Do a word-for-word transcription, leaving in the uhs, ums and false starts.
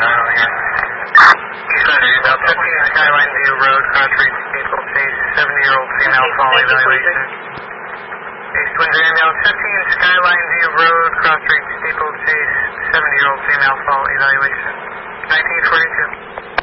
fifteen Skyline View Road, Crossreach Steeple Chase, seventy-year-old female fall evaluation. East Windsor Ambulance, fifteen Skyline View Road, Crossreach Steeple Chase, seventy-year-old female fall evaluation. nineteen forty-two.